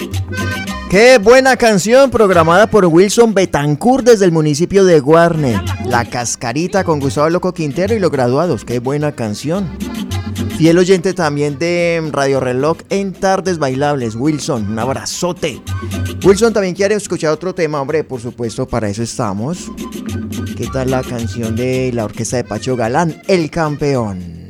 Qué buena canción programada por Wilson Betancourt desde el municipio de Guarne. La Cascarita con Gustavo Loco Quintero y Los Graduados. Qué buena canción. Fiel oyente también de Radio Reloj en Tardes Bailables. Wilson, un abrazote. Wilson también quiere escuchar otro tema, hombre, por supuesto, para eso estamos. ¿Qué tal la canción de la orquesta de Pacho Galán, El Campeón?